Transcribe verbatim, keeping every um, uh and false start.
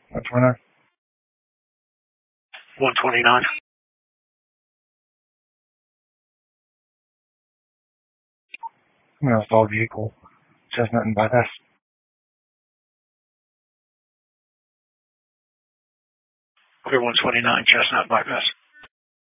one twenty-nine. one twenty-nine. I'm going to install vehicle. Chestnut and bypass. Clear one twenty-nine, Chestnut bypass.